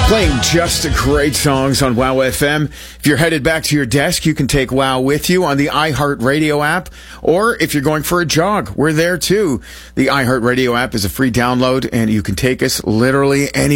Playing just great songs on WOW FM. If you're headed back to your desk, you can take WOW with you on the iHeartRadio app. Or if you're going for a jog, we're there too. The iHeartRadio app is a free download, and you can take us literally anywhere.